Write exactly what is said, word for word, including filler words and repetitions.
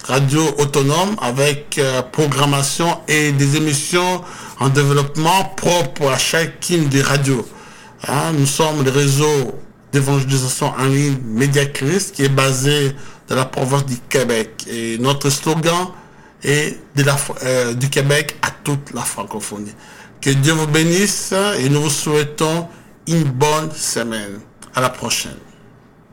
radio autonome avec euh, programmation et des émissions en développement propres à chacune des radios. Hein, nous sommes le réseau d'évangélisation en ligne Mediachrist qui est basé dans la province du Québec. Et notre slogan est de la, euh, du Québec à toute la francophonie. Que Dieu vous bénisse et nous vous souhaitons une bonne semaine. À la prochaine.